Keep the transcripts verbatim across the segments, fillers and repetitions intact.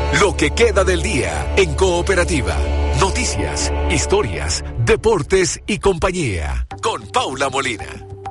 Lo que queda del día en Cooperativa. Noticias, historias, deportes y compañía. Con Paula Molina.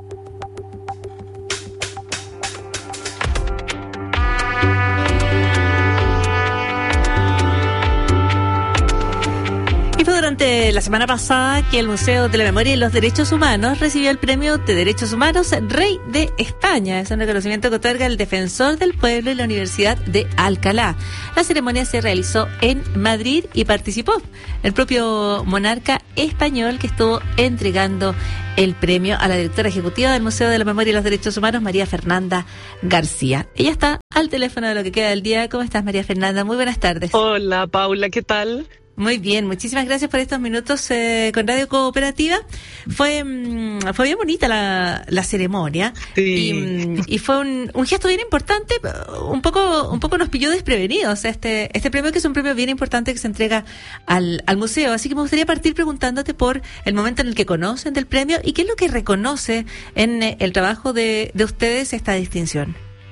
Y fue durante la semana pasada que el Museo de la Memoria y los Derechos Humanos recibió el Premio de Derechos Humanos Rey de España. Es un reconocimiento que otorga el Defensor del Pueblo y la Universidad de Alcalá. La ceremonia se realizó en Madrid y participó el propio monarca español, que estuvo entregando el premio a la directora ejecutiva del Museo de la Memoria y los Derechos Humanos, María Fernanda García. Ella está al teléfono de Lo que queda del día. ¿Cómo estás, María Fernanda? Muy buenas tardes. Hola, Paula, ¿qué tal? Muy bien, muchísimas gracias por estos minutos eh, con Radio Cooperativa. Fue mmm, fue bien bonita la, la ceremonia. Sí. y, mmm, y fue un, un gesto bien importante. Un poco un poco nos pilló desprevenidos este este premio, que es un premio bien importante que se entrega al, al museo. Así que me gustaría partir preguntándote por el momento en el que conocen del premio y qué es lo que reconoce en el trabajo de, de ustedes esta distinción.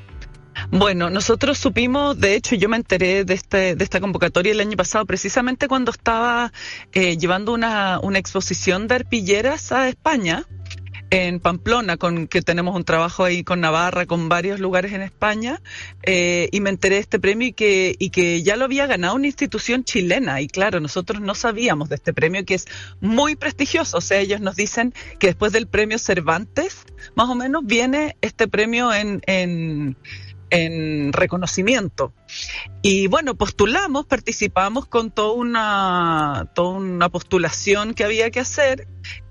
Bueno, nosotros supimos, de hecho yo me enteré de este de esta convocatoria el año pasado, precisamente cuando estaba eh, llevando una, una exposición de arpilleras a España, en Pamplona, con que tenemos un trabajo ahí con Navarra, con varios lugares en España, eh, y me enteré de este premio y que, y que ya lo había ganado una institución chilena, y claro, nosotros no sabíamos de este premio, que es muy prestigioso. O sea, ellos nos dicen que después del premio Cervantes, más o menos, viene este premio en... en en reconocimiento. Y bueno, postulamos, participamos con toda una, toda una postulación que había que hacer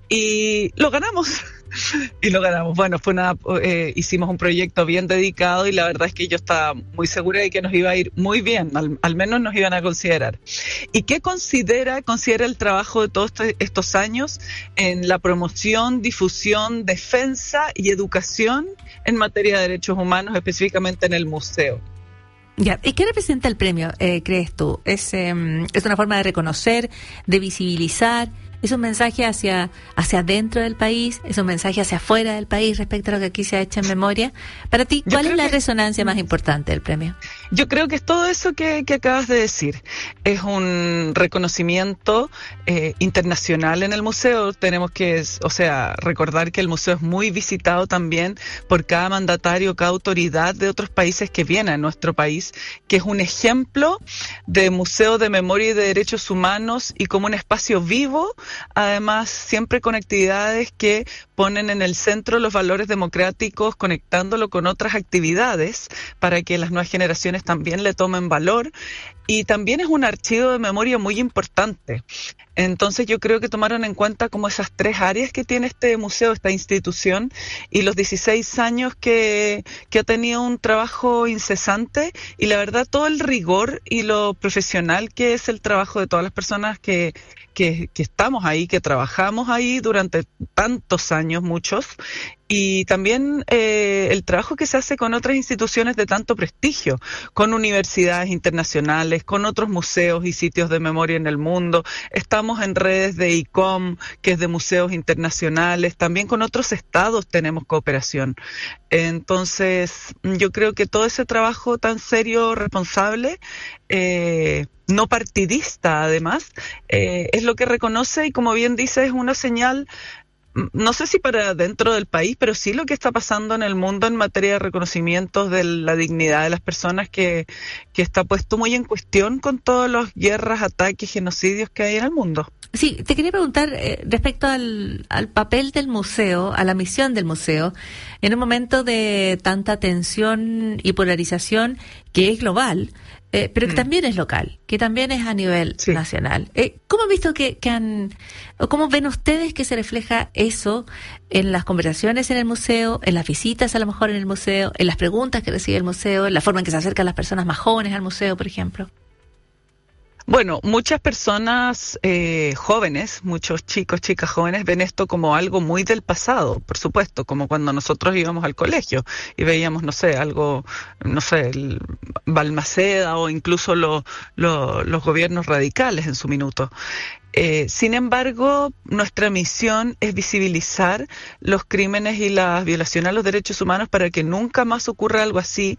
y lo ganamos. Y lo ganamos. Bueno, fue una, eh, hicimos un proyecto bien dedicado y la verdad es que yo estaba muy segura de que nos iba a ir muy bien, al, al menos nos iban a considerar. ¿Y qué considera, considera el trabajo de todos este, estos años en la promoción, difusión, defensa y educación en materia de derechos humanos, específicamente en el museo? Ya, ¿y qué representa el premio, eh, crees tú? ¿Es, eh, es una forma de reconocer, de visibilizar? ¿Es un mensaje hacia hacia dentro del país? ¿Es un mensaje hacia afuera del país respecto a lo que aquí se ha hecho en memoria? Para ti, ¿cuál es la que... resonancia más importante del premio? Yo creo que es todo eso que, que acabas de decir. Es un reconocimiento eh, internacional en el museo. Tenemos que, o sea, recordar que el museo es muy visitado también por cada mandatario, cada autoridad de otros países que viene a nuestro país, que es un ejemplo de museo de memoria y de derechos humanos y como un espacio vivo. Además, siempre con actividades que ponen en el centro los valores democráticos, conectándolo con otras actividades para que las nuevas generaciones también le tomen valor. Y también es un archivo de memoria muy importante. Entonces yo creo que tomaron en cuenta como esas tres áreas que tiene este museo, esta institución, y los dieciséis años que, que ha tenido un trabajo incesante, y la verdad todo el rigor y lo profesional que es el trabajo de todas las personas que, que, que estamos ahí, que trabajamos ahí durante tantos años, muchos, y también eh, el trabajo que se hace con otras instituciones de tanto prestigio, con universidades internacionales, con otros museos y sitios de memoria en el mundo. Estamos en redes de I C O M, que es de museos internacionales, también con otros estados tenemos cooperación. Entonces, yo creo que todo ese trabajo tan serio, responsable, eh, no partidista además, eh, es lo que reconoce y, como bien dice, es una señal, no sé si para dentro del país, pero sí lo que está pasando en el mundo en materia de reconocimientos de la dignidad de las personas, que, que está puesto muy en cuestión con todas las guerras, ataques, genocidios que hay en el mundo. Sí, te quería preguntar eh, respecto al, al papel del museo, a la misión del museo, en un momento de tanta tensión y polarización que es global, eh, pero que mm. también es local, que también es a nivel sí. nacional. Eh, ¿Cómo han visto que, que han, o cómo ven ustedes que se refleja eso en las conversaciones en el museo, en las visitas a lo mejor en el museo, en las preguntas que recibe el museo, en la forma en que se acercan las personas más jóvenes al museo, por ejemplo? Bueno, muchas personas eh, jóvenes, muchos chicos, chicas jóvenes ven esto como algo muy del pasado, por supuesto, como cuando nosotros íbamos al colegio y veíamos, no sé, algo, no sé, el Balmaceda o incluso lo, lo, los gobiernos radicales en su minuto. Eh, sin embargo, nuestra misión es visibilizar los crímenes y las violaciones a los derechos humanos para que nunca más ocurra algo así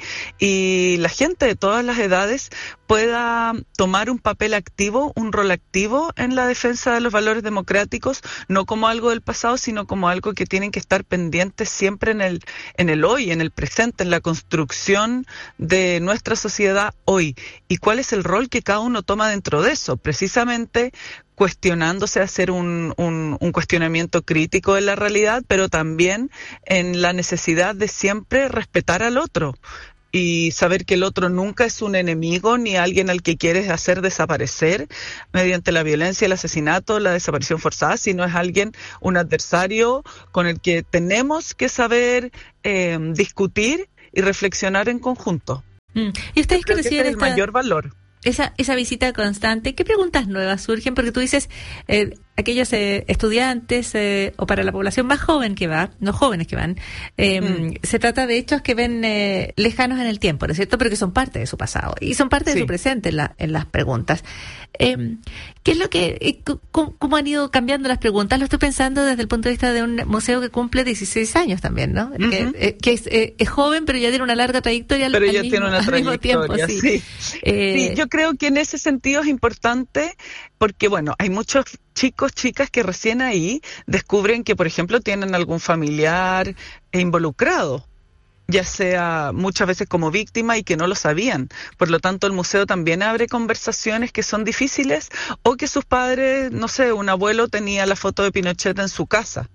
y la gente de todas las edades pueda tomar un papel activo, un rol activo en la defensa de los valores democráticos, no como algo del pasado, sino como algo que tienen que estar pendientes siempre en el, en el hoy, en el presente, en la construcción de nuestra sociedad hoy. ¿Y cuál es el rol que cada uno toma dentro de eso? Precisamente cuestionándose, hacer un, un, un cuestionamiento crítico de la realidad, pero también en la necesidad de siempre respetar al otro y saber que el otro nunca es un enemigo ni alguien al que quieres hacer desaparecer mediante la violencia, el asesinato, la desaparición forzada, sino es alguien, un adversario con el que tenemos que saber eh, discutir y reflexionar en conjunto. Mm. ¿Y ustedes que reciben es el esta... mayor valor? Esa, esa visita constante, ¿qué preguntas nuevas surgen? Porque tú dices, eh, aquellos eh, estudiantes eh, o para la población más joven que va, no jóvenes que van, eh, mm. se trata de hechos que ven eh, lejanos en el tiempo, ¿no es cierto? Pero que son parte de su pasado y son parte sí. de su presente en, la, en las preguntas. Eh, ¿Qué es lo que, eh, cómo, cómo han ido cambiando las preguntas? Lo estoy pensando desde el punto de vista de un museo que cumple dieciséis años también, ¿no? Uh-huh. Que, eh, que es, eh, es joven, pero ya tiene una larga trayectoria. Pero al, ya al tiene mismo, una trayectoria, tiempo, sí. Sí. Eh, sí, yo creo que en ese sentido es importante porque, bueno, hay muchos chicos, chicas que recién ahí descubren que, por ejemplo, tienen algún familiar involucrado, ya sea muchas veces como víctima y que no lo sabían. Por lo tanto, el museo también abre conversaciones que son difíciles o que sus padres, no sé, un abuelo tenía la foto de Pinochet en su casa.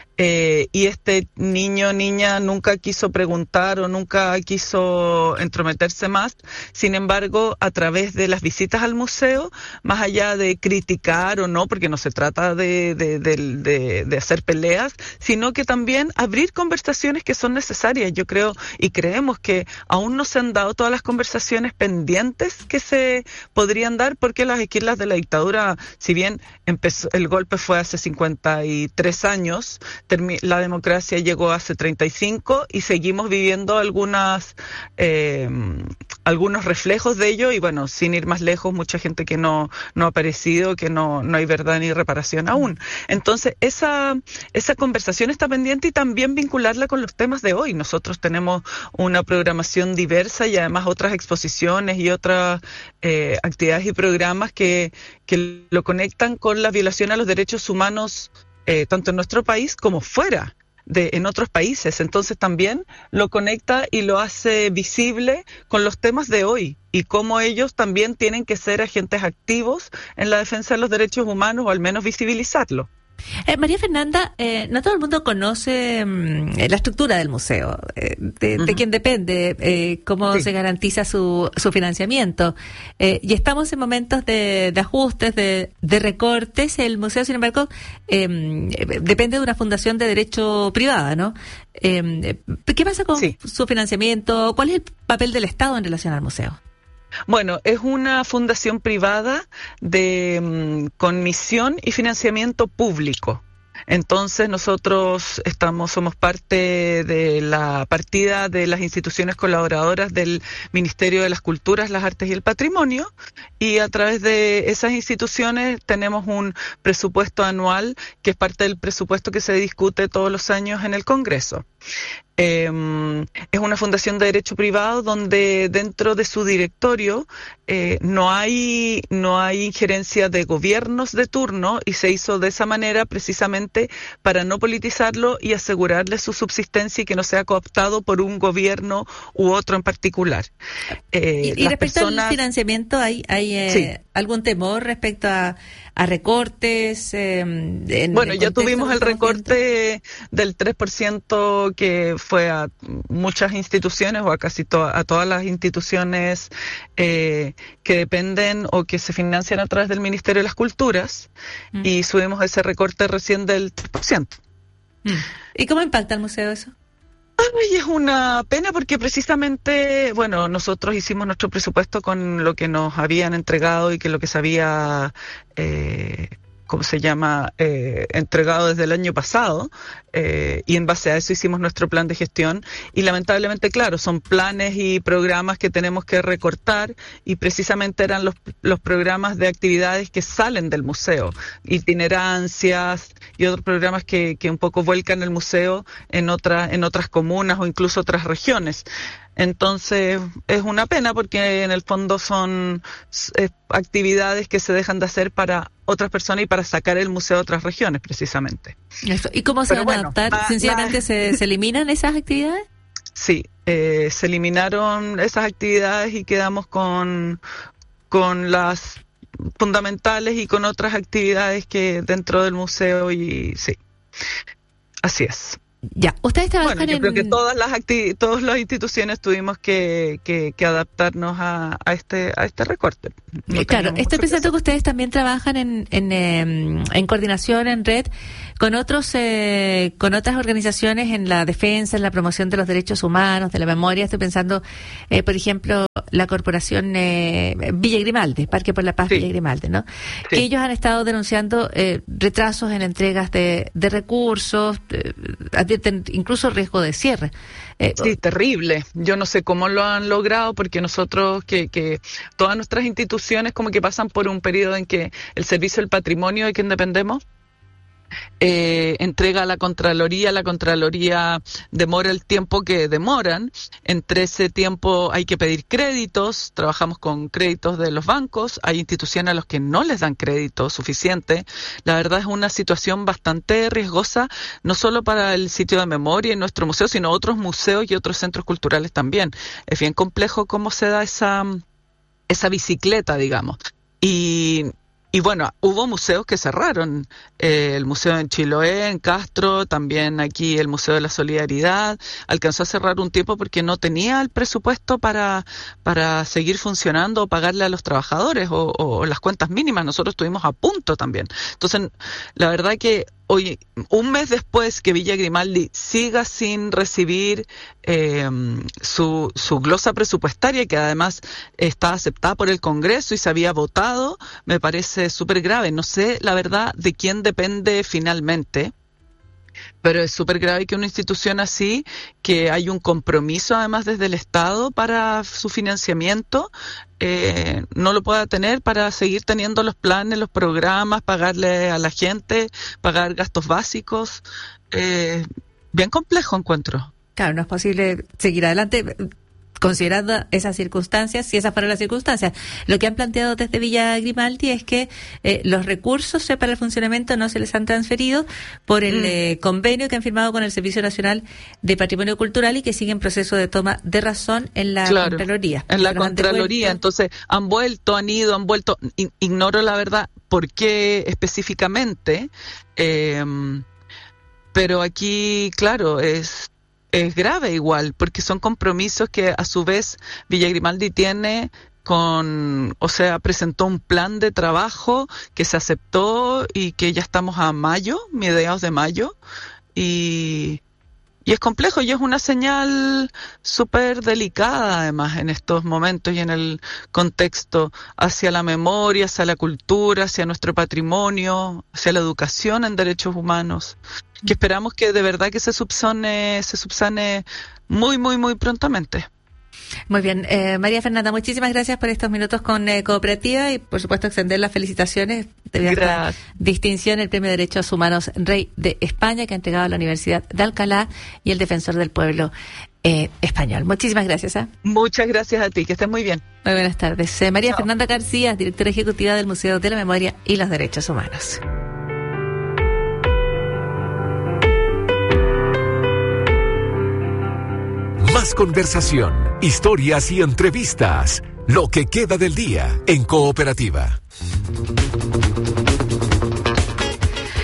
Eh, y este niño o niña nunca quiso preguntar o nunca quiso entrometerse más. Sin embargo, a través de las visitas al museo, más allá de criticar o no, porque no se trata de, de, de, de, de hacer peleas, sino que también abrir conversaciones que son necesarias. Yo creo y creemos que aún no se han dado todas las conversaciones pendientes que se podrían dar, porque las esquilas de la dictadura, si bien empezó, el golpe fue hace cincuenta y tres años, la democracia llegó hace treinta y cinco y seguimos viviendo algunas eh, algunos reflejos de ello y bueno, sin ir más lejos, mucha gente que no, no ha aparecido, que no, no hay verdad ni reparación aún. Entonces, esa, esa conversación está pendiente y también vincularla con los temas de hoy. Nosotros tenemos una programación diversa y además otras exposiciones y otras eh, actividades y programas que, que lo conectan con la violación a los derechos humanos Eh, tanto en nuestro país como fuera de en otros países. Entonces también lo conecta y lo hace visible con los temas de hoy y cómo ellos también tienen que ser agentes activos en la defensa de los derechos humanos o al menos visibilizarlo. Eh, María Fernanda, eh, no todo el mundo conoce mm, la estructura del museo, eh, de, uh-huh. de quién depende, eh, cómo sí. se garantiza su, su financiamiento. Eh, y estamos en momentos de, de ajustes, de, de recortes. El museo, sin embargo, eh, depende de una fundación de derecho privada, ¿no? Eh, ¿Qué pasa con sí. su financiamiento? ¿Cuál es el papel del Estado en relación al museo? Bueno, es una fundación privada de con misión y financiamiento público. Entonces nosotros estamos, somos parte de la partida de las instituciones colaboradoras del Ministerio de las Culturas, las Artes y el Patrimonio, y a través de esas instituciones tenemos un presupuesto anual que es parte del presupuesto que se discute todos los años en el Congreso. Eh, es una fundación de derecho privado donde dentro de su directorio eh, no hay no hay injerencia de gobiernos de turno y se hizo de esa manera precisamente para no politizarlo y asegurarle su subsistencia y que no sea cooptado por un gobierno u otro en particular. Eh, y y respecto personas... al financiamiento, ¿hay, hay eh, sí. algún temor respecto a, a recortes? Eh, en, bueno, en ya tuvimos el recorte del tres por ciento que fue a muchas instituciones o a casi to- a todas las instituciones eh, que dependen o que se financian a través del Ministerio de las Culturas mm. y subimos ese recorte recién del tres por ciento. Mm. ¿Y cómo impacta el museo eso? Ay, es una pena porque precisamente, bueno, nosotros hicimos nuestro presupuesto con lo que nos habían entregado y que lo que se había eh, ¿cómo se llama?, eh, entregado desde el año pasado, eh, y en base a eso hicimos nuestro plan de gestión, y lamentablemente, claro, son planes y programas que tenemos que recortar, y precisamente eran los, los programas de actividades que salen del museo, itinerancias y otros programas que, que un poco vuelcan el museo en, otra, en otras comunas o incluso otras regiones. Entonces es una pena porque en el fondo son eh, actividades que se dejan de hacer para otras personas y para sacar el museo a otras regiones precisamente. Eso. ¿Y cómo se Pero van a bueno, adaptar? la, ¿Sencillamente la... Se, se eliminan esas actividades? Sí, eh, se eliminaron esas actividades y quedamos con, con las fundamentales y con otras actividades que dentro del museo, y sí, así es. Ya, ustedes trabajan bueno, yo en... creo que todas las acti- todas las instituciones tuvimos que, que, que adaptarnos a, a este a este recorte. No eh, claro, estoy pensando que ustedes también trabajan en en, eh, en coordinación, en red, con otros eh, con otras organizaciones en la defensa, en la promoción de los derechos humanos, de la memoria. Estoy pensando, eh, por ejemplo, la corporación eh, Villa Grimaldi, Parque por la Paz, sí. Villa Grimaldi, ¿no? Sí. Que ellos han estado denunciando eh, retrasos en entregas de, de recursos, eh, advierten incluso riesgo de cierre. Eh, sí, terrible. Yo no sé cómo lo han logrado, porque nosotros, que, que todas nuestras instituciones como que pasan por un periodo en que el Servicio del Patrimonio de quien dependemos, Eh, entrega a la Contraloría, la Contraloría demora el tiempo que demoran, entre ese tiempo hay que pedir créditos, trabajamos con créditos de los bancos, hay instituciones a los que no les dan crédito suficiente. La verdad es una situación bastante riesgosa, no solo para el sitio de memoria en nuestro museo, sino otros museos y otros centros culturales también. Es bien complejo cómo se da esa, esa bicicleta, digamos. Y Y bueno, hubo museos que cerraron, eh, el museo en Chiloé, en Castro, también aquí el Museo de la Solidaridad, alcanzó a cerrar un tiempo porque no tenía el presupuesto para, para seguir funcionando o pagarle a los trabajadores o, o las cuentas mínimas. Nosotros estuvimos a punto también. Entonces, la verdad que hoy, un mes después que Villa Grimaldi siga sin recibir eh, su, su glosa presupuestaria, que además está aceptada por el Congreso y se había votado, me parece súper grave. No sé, la verdad, de quién depende finalmente, pero es súper grave que una institución así, que hay un compromiso además desde el Estado para su financiamiento, eh, no lo pueda tener para seguir teniendo los planes, los programas, pagarle a la gente, pagar gastos básicos. Eh, bien complejo encuentro. Claro, no es posible seguir adelante considerando esas circunstancias, si esas fueron las circunstancias. Lo que han planteado desde Villa Grimaldi es que eh, los recursos eh, para el funcionamiento no se les han transferido por el mm. eh, convenio que han firmado con el Servicio Nacional de Patrimonio Cultural y que sigue en proceso de toma de razón en la claro, Contraloría. En la Contraloría, entonces han vuelto, han ido, han vuelto, ignoro la verdad por qué específicamente, eh, pero aquí, claro, es Es grave igual, porque son compromisos que a su vez Villa Grimaldi tiene con, o sea, presentó un plan de trabajo que se aceptó y que ya estamos a mayo, mediados de mayo, y, y es complejo y es una señal súper delicada además en estos momentos y en el contexto hacia la memoria, hacia la cultura, hacia nuestro patrimonio, hacia la educación en derechos humanos, que esperamos que de verdad que se subsane, se subsane muy, muy, muy prontamente. Muy bien. Eh, María Fernanda, muchísimas gracias por estos minutos con eh, Cooperativa y, por supuesto, extender las felicitaciones de esta distinción, el Premio de Derechos Humanos Rey de España, que ha entregado a la Universidad de Alcalá y el Defensor del Pueblo eh, Español. Muchísimas gracias. ¿eh? Muchas gracias a ti, que estés muy bien. Muy buenas tardes. Eh, María Chao. Fernanda García, directora ejecutiva del Museo de la Memoria y los Derechos Humanos. Más conversación, historias y entrevistas. Lo que queda del día en Cooperativa.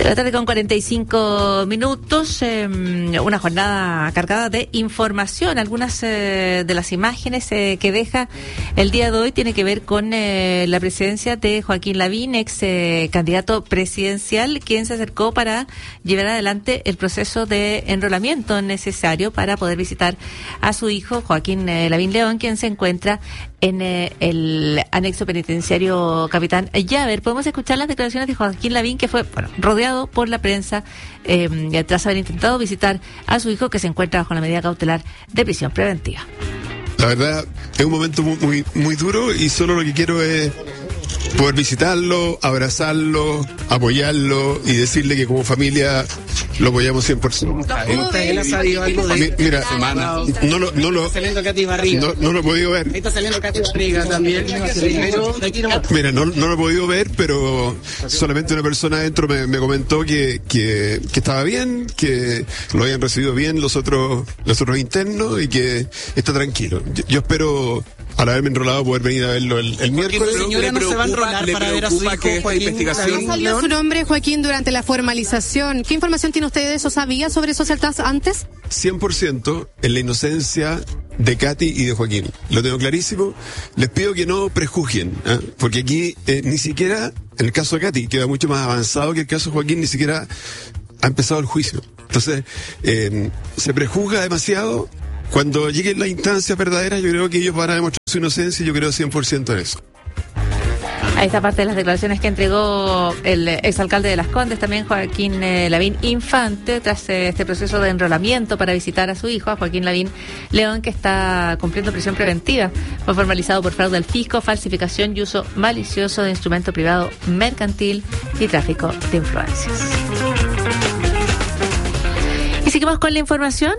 De la tarde con cuarenta y cinco minutos, eh, una jornada cargada de información. Algunas eh, de las imágenes eh, que deja el día de hoy tiene que ver con eh, la presidencia de Joaquín Lavín, ex eh, candidato presidencial, quien se acercó para llevar adelante el proceso de enrolamiento necesario para poder visitar a su hijo Joaquín eh, Lavín León, quien se encuentra en eh, el anexo penitenciario Capitán Llaver. Podemos escuchar las declaraciones de Joaquín Lavín, que fue bueno, rodeado por la prensa eh, tras haber intentado visitar a su hijo, que se encuentra bajo la medida cautelar de prisión preventiva. La verdad es un momento muy, muy, muy duro y solo lo que quiero es poder visitarlo, abrazarlo, apoyarlo y decirle que como familia lo apoyamos cien por ciento. Él ha sabido algo de Mira, semana. No lo, no lo, está saliendo Katy Barriga. No, no lo he podido ver. Ahí está saliendo Katy Barriga también. Pero, Mira, no, no lo he podido ver, pero solamente una persona adentro me, me comentó que, que, que estaba bien, que lo habían recibido bien los otros, los otros internos y que está tranquilo. Yo, yo espero, al haberme enrolado, poder venir a verlo el, el miércoles. La señora no se va a enrolar para ver a su hijo Joaquín. No salió su nombre, Joaquín, durante la formalización. ¿Qué información tiene usted de eso? ¿Sabía sobre esos altas antes? cien por ciento en la inocencia de Katy y de Joaquín. Lo tengo clarísimo. Les pido que no prejuzguen, ¿eh? Porque aquí eh, ni siquiera, en el caso de Katy, queda mucho más avanzado que el caso de Joaquín, ni siquiera ha empezado el juicio. Entonces, eh, se prejuzga demasiado. Cuando lleguen las instancias verdaderas, yo creo que ellos van a demostrar su inocencia y yo creo cien por ciento en eso. A esta parte de las declaraciones que entregó el exalcalde de Las Condes, también Joaquín eh, Lavín Infante, tras eh, este proceso de enrolamiento para visitar a su hijo, a Joaquín Lavín León, que está cumpliendo prisión preventiva. Fue formalizado por fraude al fisco, falsificación y uso malicioso de instrumento privado mercantil y tráfico de influencias. Y seguimos con la información.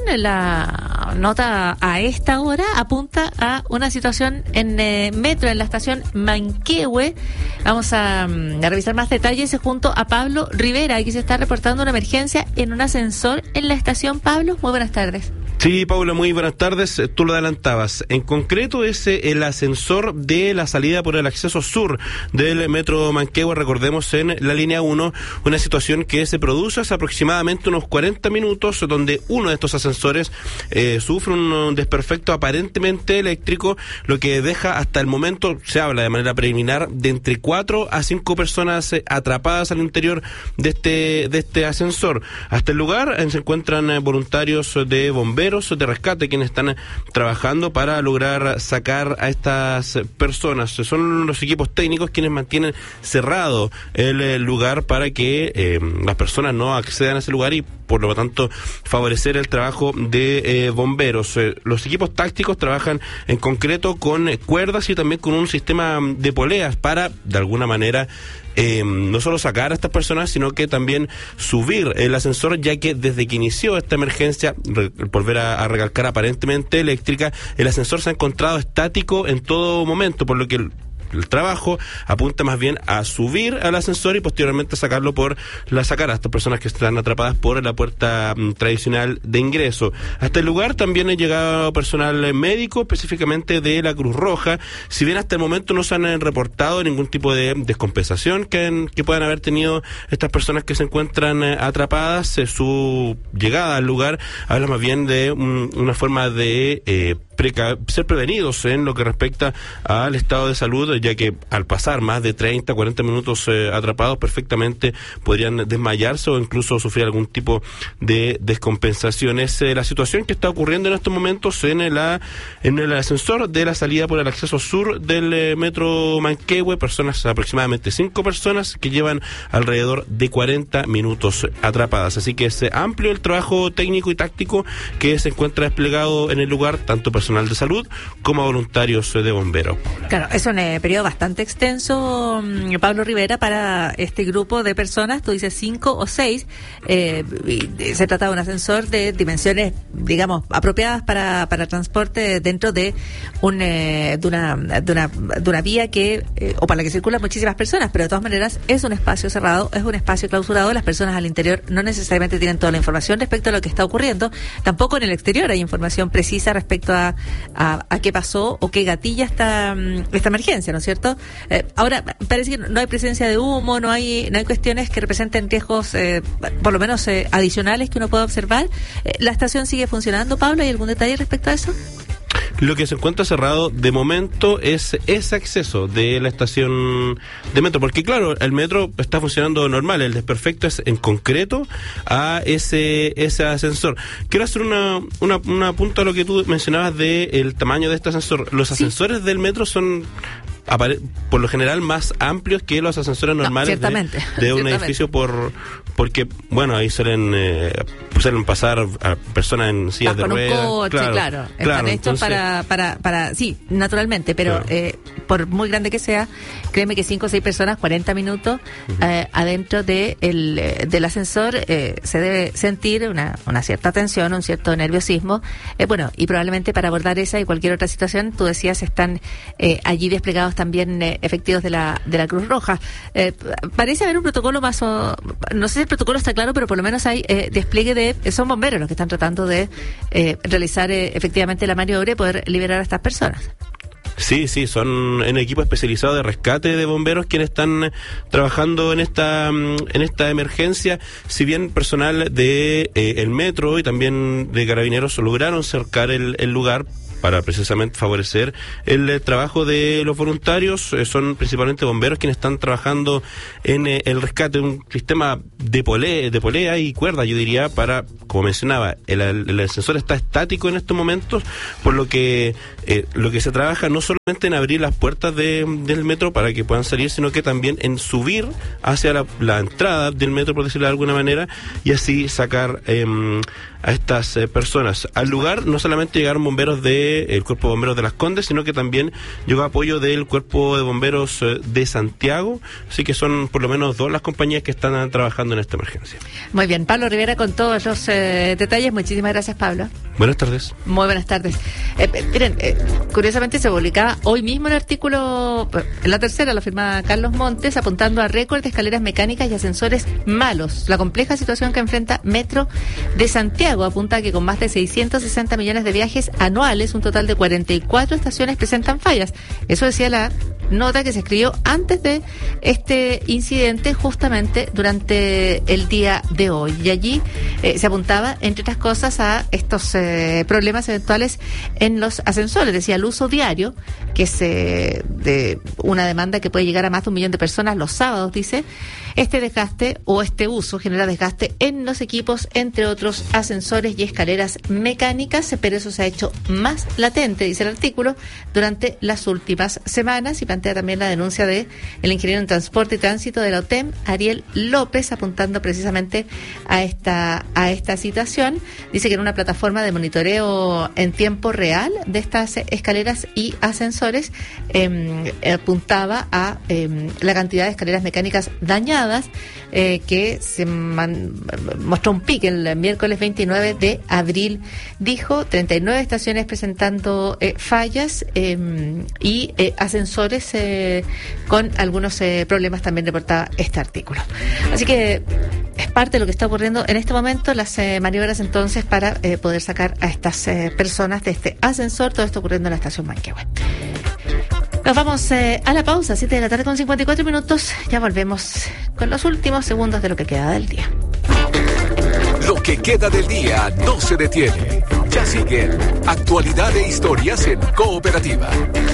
La nota a esta hora apunta a una situación en eh, metro, en la estación Manquehue. Vamos a, a revisar más detalles junto a Pablo Rivera. Aquí se está reportando una emergencia en un ascensor en la estación. Pablo, muy buenas tardes. Sí, Paula, muy buenas tardes. Tú lo adelantabas. En concreto es el ascensor de la salida por el acceso sur del metro Manquehue, recordemos, en la línea uno, una situación que se produce hace aproximadamente unos cuarenta minutos, donde uno de estos ascensores eh, sufre un desperfecto aparentemente eléctrico, lo que deja hasta el momento, se habla de manera preliminar, de entre cuatro a cinco personas eh, atrapadas al interior de este, de este ascensor. Hasta el lugar eh, se encuentran eh, voluntarios de bomberos, de rescate, quienes están trabajando para lograr sacar a estas personas. Son los equipos técnicos quienes mantienen cerrado el lugar para que eh, las personas no accedan a ese lugar y por lo tanto favorecer el trabajo de eh, bomberos. Eh, los equipos tácticos trabajan en concreto con cuerdas y también con un sistema de poleas para, de alguna manera, Eh, no solo sacar a estas personas, sino que también subir el ascensor, ya que desde que inició esta emergencia, re, volver a, a recalcar, aparentemente eléctrica, el ascensor se ha encontrado estático en todo momento, por lo que el El trabajo apunta más bien a subir al ascensor y posteriormente sacarlo por la sacar a estas personas que están atrapadas por la puerta um, tradicional de ingreso. Hasta el lugar también ha llegado personal médico, específicamente de la Cruz Roja. Si bien hasta el momento no se han reportado ningún tipo de descompensación que, que puedan haber tenido estas personas que se encuentran eh, atrapadas, eh, su llegada al lugar habla más bien de um, una forma de eh, Preca- ser prevenidos en lo que respecta al estado de salud, ya que al pasar más de treinta, cuarenta minutos eh, atrapados, perfectamente podrían desmayarse o incluso sufrir algún tipo de descompensación. Es eh, la situación que está ocurriendo en estos momentos en el, en el ascensor de la salida por el acceso sur del eh, metro Manquehue. Personas, aproximadamente cinco personas que llevan alrededor de cuarenta minutos atrapadas. Así que es amplio el trabajo técnico y táctico que se encuentra desplegado en el lugar, tanto personal personal de salud como a voluntarios de bomberos. Claro, es un eh, periodo bastante extenso, Pablo Rivera, para este grupo de personas. Tú dices cinco o seis. Eh, y se trata de un ascensor de dimensiones, digamos, apropiadas para, para transporte dentro de, un, eh, de, una, de, una, de una vía que eh, o para la que circulan muchísimas personas, pero de todas maneras es un espacio cerrado, es un espacio clausurado. Las personas al interior no necesariamente tienen toda la información respecto a lo que está ocurriendo. Tampoco en el exterior hay información precisa respecto a a, a, a qué pasó o qué gatilla esta, esta emergencia, ¿no es cierto? Eh, ahora, parece que no hay presencia de humo, no hay no hay cuestiones que representen riesgos, eh, por lo menos eh, adicionales que uno pueda observar. Eh, ¿La estación sigue funcionando, Pablo? ¿Hay algún detalle respecto a eso? Lo que se encuentra cerrado de momento es ese acceso de la estación de metro, porque claro, el metro está funcionando normal, el desperfecto es en concreto a ese ese ascensor. Quiero hacer una una, una punta a lo que tú mencionabas del tamaño de este ascensor. Los ascensores sí. del metro son por lo general más amplios que los ascensores normales no, de, de un ciertamente. edificio, por porque bueno ahí suelen eh, suelen pasar a personas en sillas Vas de ruedas, con un coche, claro, claro. claro están hechos entonces, para, para, para sí, naturalmente, pero claro. eh, por muy grande que sea, créeme que cinco o seis personas, cuarenta minutos uh-huh. eh, adentro de el, eh, del ascensor, eh, se debe sentir una, una cierta tensión, un cierto nerviosismo, eh, bueno, y probablemente para abordar esa y cualquier otra situación, tú decías, están eh, allí desplegados también eh, efectivos de la de la Cruz Roja. Eh, parece haber un protocolo más o, no sé si el protocolo está claro, pero por lo menos hay eh, despliegue de, son bomberos los que están tratando de eh, realizar eh, efectivamente la maniobra y poder liberar a estas personas. Sí, sí, son un equipo especializado de rescate de bomberos quienes están trabajando en esta en esta emergencia. Si bien personal de eh, el metro y también de carabineros lograron cercar el, el lugar para precisamente favorecer el eh, trabajo de los voluntarios, eh, son principalmente bomberos quienes están trabajando en eh, el rescate, un sistema de polea, de polea y cuerda, yo diría, para, como mencionaba, el, el ascensor está estático en estos momentos, por lo que eh, lo que se trabaja no solamente en abrir las puertas de, del metro para que puedan salir, sino que también en subir hacia la, la entrada del metro, por decirlo de alguna manera, y así sacar eh, a estas eh, personas. Al lugar no solamente llegaron bomberos de el Cuerpo de Bomberos de Las Condes, sino que también llegó apoyo del Cuerpo de Bomberos eh, de Santiago, así que son por lo menos dos las compañías que están trabajando en esta emergencia. Muy bien, Pablo Rivera con todos los eh, detalles, muchísimas gracias, Pablo. Buenas tardes. Muy buenas tardes. Eh, miren, eh, curiosamente se publicaba hoy mismo el artículo, en la tercera lo firmaba Carlos Montes, apuntando a récord de escaleras mecánicas y ascensores malos. La compleja situación que enfrenta Metro de Santiago apunta a que con más de seiscientos sesenta millones de viajes anuales, un total de cuarenta y cuatro estaciones presentan fallas. Eso decía la nota que se escribió antes de este incidente, justamente durante el día de hoy. Y allí eh, se apuntaba, entre otras cosas, a estos eh, problemas eventuales en los ascensores. Decía, el uso diario, que es eh, de una demanda que puede llegar a más de un millón de personas los sábados, dice, este desgaste o este uso genera desgaste en los equipos, entre otros ascensores y escaleras mecánicas, pero eso se ha hecho más latente, dice el artículo, durante las últimas semanas, y plantea también la denuncia de el ingeniero en transporte y tránsito de la O T E M, Ariel López, apuntando precisamente a esta a esta situación. Dice que en una plataforma de monitoreo en tiempo real de estas escaleras y ascensores eh, apuntaba a eh, la cantidad de escaleras mecánicas dañadas, eh, que se man, mostró un pico el miércoles veintinueve de abril, dijo, treinta y nueve estaciones presentando eh, fallas eh, y eh, ascensores eh, con algunos eh, problemas, también reportaba este artículo. Así que es parte de lo que está ocurriendo en este momento, las eh, maniobras entonces para eh, poder sacar a estas eh, personas de este ascensor, todo esto ocurriendo en la estación Manquehue. Nos vamos eh, a la pausa, siete de la tarde con cincuenta y cuatro minutos. Ya volvemos con los últimos segundos de lo que queda del día. Lo que queda del día no se detiene. Ya siguen actualidad e historias en Cooperativa.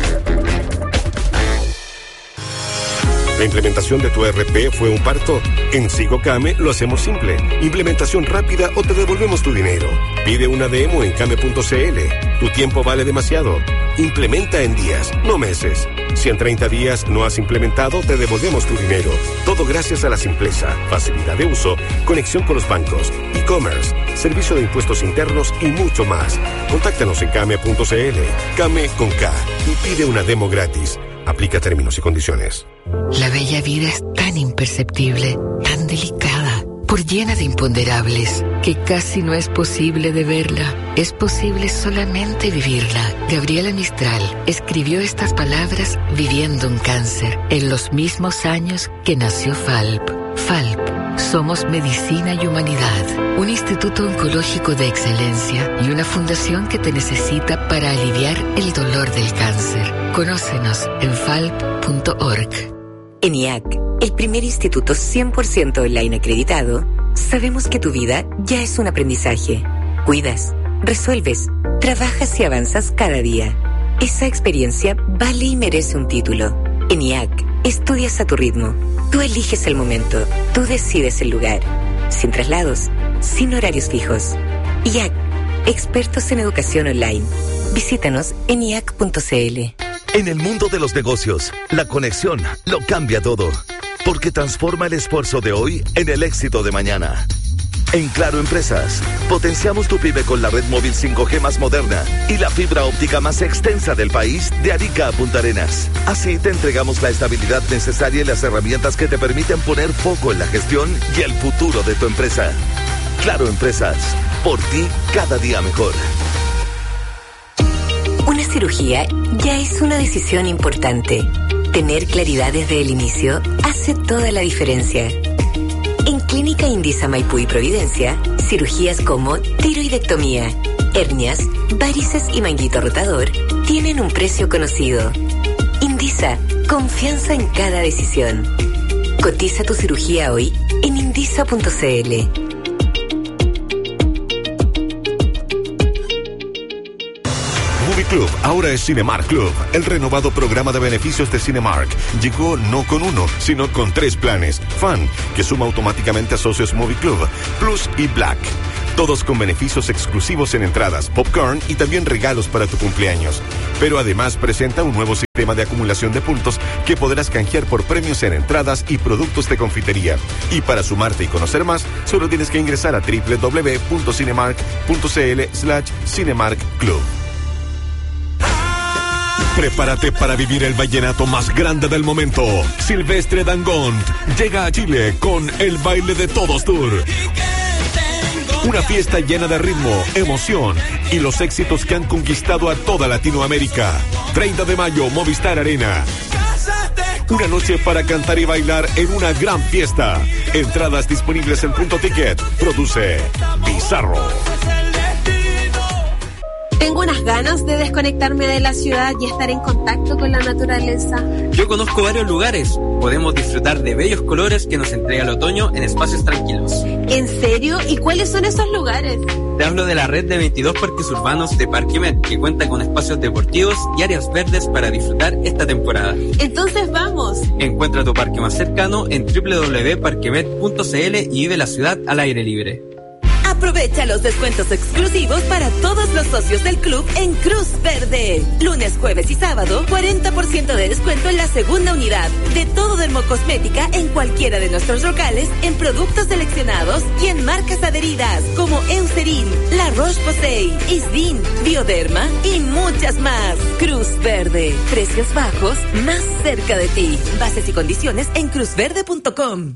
¿La implementación de tu E R P fue un parto? En SigoCame lo hacemos simple. Implementación rápida o te devolvemos tu dinero. Pide una demo en came punto c l. Tu tiempo vale demasiado. Implementa en días, no meses. Si en treinta días no has implementado, te devolvemos tu dinero. Todo gracias a la simpleza, facilidad de uso, conexión con los bancos, e-commerce, servicio de impuestos internos y mucho más. Contáctanos en came punto c l. Came con K y pide una demo gratis. Aplica términos y condiciones. La bella vida es tan imperceptible, tan delicada, por llena de imponderables, que casi no es posible de verla. Es posible solamente vivirla. Gabriela Mistral escribió estas palabras viviendo un cáncer en los mismos años que nació Falp. Falp, Somos Medicina y Humanidad, un instituto oncológico de excelencia y una fundación que te necesita para aliviar el dolor del cáncer. Conócenos en falp punto org. En I A C, el primer instituto cien por ciento online acreditado, sabemos que tu vida ya es un aprendizaje. Cuidas, resuelves, trabajas y avanzas cada día. Esa experiencia vale y merece un título. En I A C, estudias a tu ritmo. Tú eliges el momento, tú decides el lugar. Sin traslados, sin horarios fijos. I A C, expertos en educación online. Visítanos en i a c punto c l. En el mundo de los negocios, la conexión lo cambia todo, porque transforma el esfuerzo de hoy en el éxito de mañana. En Claro Empresas, potenciamos tu pyme con la red móvil cinco G más moderna y la fibra óptica más extensa del país, de Arica a Punta Arenas. Así te entregamos la estabilidad necesaria y las herramientas que te permiten poner foco en la gestión y el futuro de tu empresa. Claro Empresas, por ti cada día mejor. Una cirugía ya es una decisión importante. Tener claridad desde el inicio hace toda la diferencia. En Clínica Indisa Maipú y Providencia, cirugías como tiroidectomía, hernias, varices y manguito rotador tienen un precio conocido. Indisa, confianza en cada decisión. Cotiza tu cirugía hoy en indisa punto c l. Movie Club ahora es Cinemark Club. El renovado programa de beneficios de Cinemark llegó no con uno, sino con tres planes. Fan, que suma automáticamente a socios Movie Club, Plus y Black. Todos con beneficios exclusivos en entradas, popcorn y también regalos para tu cumpleaños. Pero además presenta un nuevo sistema de acumulación de puntos que podrás canjear por premios en entradas y productos de confitería. Y para sumarte y conocer más, solo tienes que ingresar a doble u doble u doble u punto cinemark punto c l slash Cinemark Club. Prepárate para vivir el vallenato más grande del momento. Silvestre Dangond llega a Chile con el Baile de Todos Tour. Una fiesta llena de ritmo, emoción y los éxitos que han conquistado a toda Latinoamérica. treinta de mayo, Movistar Arena. Una noche para cantar y bailar en una gran fiesta. Entradas disponibles en Punto Ticket. Produce Bizarro. Tengo unas ganas de desconectarme de la ciudad y estar en contacto con la naturaleza. Yo conozco varios lugares. Podemos disfrutar de bellos colores que nos entrega el otoño en espacios tranquilos. ¿En serio? ¿Y cuáles son esos lugares? Te hablo de la red de veintidós parques urbanos de Parquemet, que cuenta con espacios deportivos y áreas verdes para disfrutar esta temporada. Entonces vamos. Encuentra tu parque más cercano en doble u doble u doble u punto parquemet punto c l y vive la ciudad al aire libre. Aprovecha los descuentos exclusivos para todos los socios del club en Cruz Verde. Lunes, jueves y sábado, cuarenta por ciento de descuento en la segunda unidad de todo dermocosmética en cualquiera de nuestros locales, en productos seleccionados y en marcas adheridas como Eucerin, La Roche-Posay, Isdin, Bioderma y muchas más. Cruz Verde, precios bajos, más cerca de ti. Bases y condiciones en cruz verde punto com.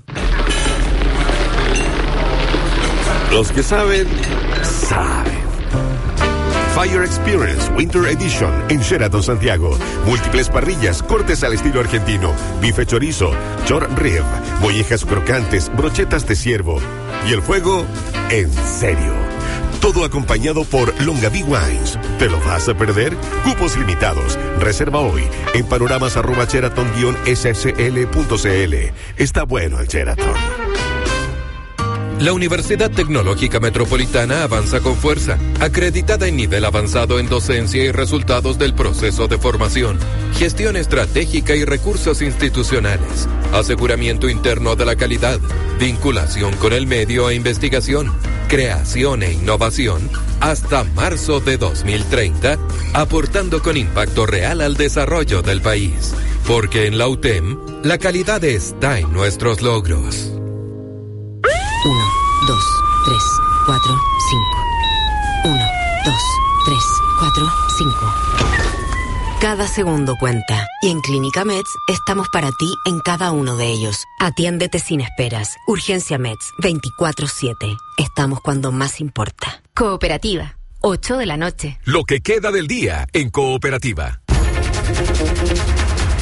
Los que saben, saben. Fire Experience Winter Edition en Sheraton Santiago. Múltiples parrillas, cortes al estilo argentino, bife chorizo, short rib, mollejas crocantes, brochetas de ciervo. Y el fuego, en serio. Todo acompañado por Longaví Wines. ¿Te lo vas a perder? Cupos limitados. Reserva hoy en panoramas arroba sheraton guion s s l punto c l. Está bueno el Sheraton. La Universidad Tecnológica Metropolitana avanza con fuerza, acreditada en nivel avanzado en docencia y resultados del proceso de formación, gestión estratégica y recursos institucionales, aseguramiento interno de la calidad, vinculación con el medio e investigación, creación e innovación, hasta marzo de dos mil treinta, aportando con impacto real al desarrollo del país. Porque en la U T E M, la calidad está en nuestros logros. Uno, dos, tres, cuatro, cinco. Uno, dos, tres, cuatro, cinco. Cada segundo cuenta. Y en Clínica Meds estamos para ti en cada uno de ellos. Atiéndete sin esperas. Urgencia Meds, veinticuatro siete. Estamos cuando más importa. Cooperativa, ocho de la noche. Lo que queda del día en Cooperativa. Y nos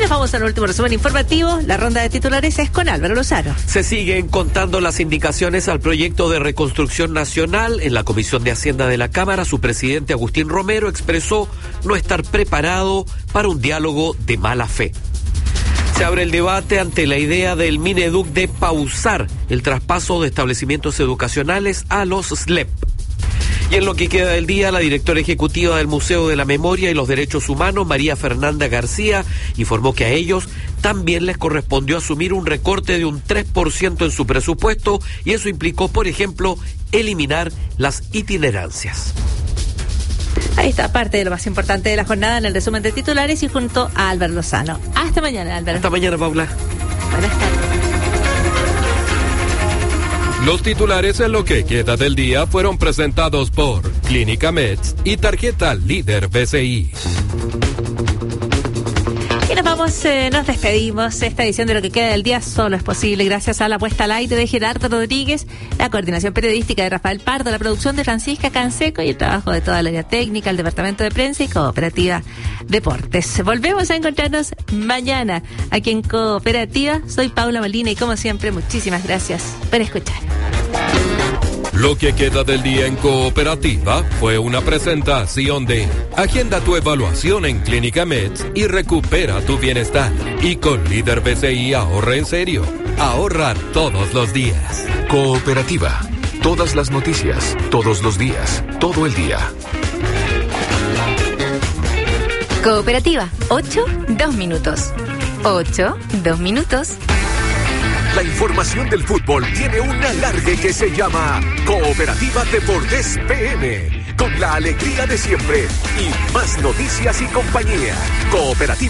vamos al último resumen informativo. La ronda de titulares es con Álvaro Lozano. Se siguen contando las indicaciones al proyecto de reconstrucción nacional. En la Comisión de Hacienda de la Cámara, su presidente Agustín Romero expresó no estar preparado para un diálogo de mala fe. Se abre el debate ante la idea del Mineduc de pausar el traspaso de establecimientos educacionales a los S L E P. Y en lo que queda del día, la directora ejecutiva del Museo de la Memoria y los Derechos Humanos, María Fernanda García, informó que a ellos también les correspondió asumir un recorte de un tres por ciento en su presupuesto, y eso implicó, por ejemplo, eliminar las itinerancias. Ahí está parte de lo más importante de la jornada en el resumen de titulares y junto a Álvaro Lozano. Hasta mañana, Álvaro. Hasta mañana, Paula. Buenas tardes. Los titulares en lo que queda del día fueron presentados por Clínica Meds y Tarjeta Líder B C I. Y nos vamos, eh, nos despedimos. Esta edición de Lo que queda del día solo es posible gracias a la puesta al aire de Gerardo Rodríguez, la coordinación periodística de Rafael Pardo, la producción de Francisca Canseco y el trabajo de toda la área técnica, el departamento de prensa y Cooperativa Deportes. Volvemos a encontrarnos mañana aquí en Cooperativa. Soy Paula Molina y como siempre, muchísimas gracias por escuchar. Lo que queda del día en Cooperativa fue una presentación de Agenda tu evaluación en Clínica Meds y recupera tu bienestar. Y con Líder B C I ahorra en serio. Ahorra todos los días. Cooperativa. Todas las noticias, todos los días, todo el día. Cooperativa, ocho, dos minutos. ocho, dos minutos. La información del fútbol tiene un alargue que se llama Cooperativa Deportes P M. Con la alegría de siempre y más noticias y compañía. Cooperativa.